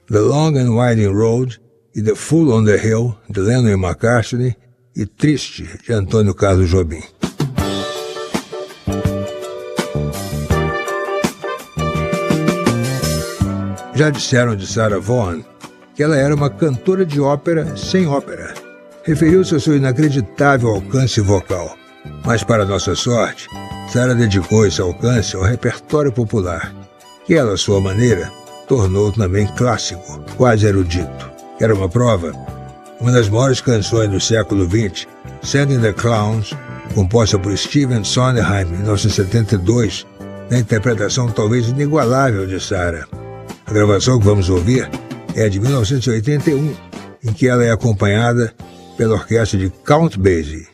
The Long and Winding Road e The Fool on the Hill, de Lennon e McCartney, e Triste, de Antônio Carlos Jobim. Já disseram de Sarah Vaughan que ela era uma cantora de ópera sem ópera. Referiu-se ao seu inacreditável alcance vocal. Mas, para nossa sorte, Sarah dedicou esse alcance ao repertório popular, que ela, à sua maneira, tornou também clássico, quase erudito. Era uma prova? Uma das maiores canções do século XX, Sending the Clowns, composta por Stephen Sondheim em 1972, na interpretação talvez inigualável de Sarah. A gravação que vamos ouvir é de 1981, em que ela é acompanhada pela orquestra de Count Basie.